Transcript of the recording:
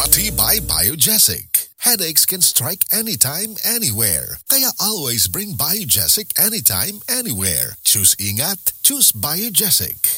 Brought to you by Biogesic. Headaches can strike anytime, anywhere. Kaya always bring Biogesic anytime, anywhere. Choose ingat, choose Biogesic.